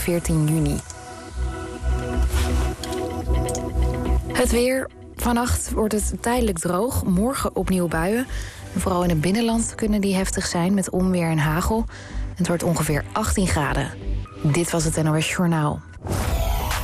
14 juni. Het weer. Vannacht wordt het tijdelijk droog. Morgen opnieuw buien. En vooral in het binnenland kunnen die heftig zijn met onweer en hagel. Het wordt ongeveer 18 graden. Dit was het NOS Journaal.